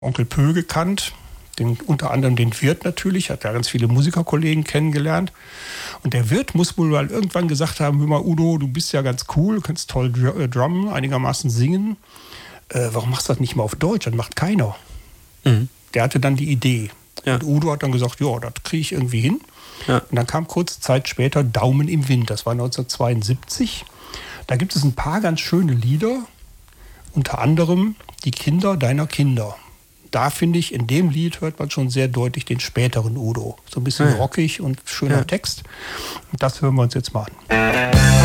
Onkel Pö gekannt. Unter anderem den Wirt natürlich, hat ja ganz viele Musikerkollegen kennengelernt. Und der Wirt muss wohl mal irgendwann gesagt haben, hör mal Udo, du bist ja ganz cool, du kannst toll drummen, einigermaßen singen. Warum machst du das nicht mal auf Deutsch? Das macht keiner. Mhm. Der hatte dann die Idee. Ja. Und Udo hat dann gesagt, ja, das kriege ich irgendwie hin. Ja. Und dann kam kurze Zeit später Daumen im Wind, das war 1972. Da gibt es ein paar ganz schöne Lieder, unter anderem Die Kinder deiner Kinder. Da finde ich, in dem Lied hört man schon sehr deutlich den späteren Udo. So ein bisschen rockig und schöner Text. Und das hören wir uns jetzt mal an.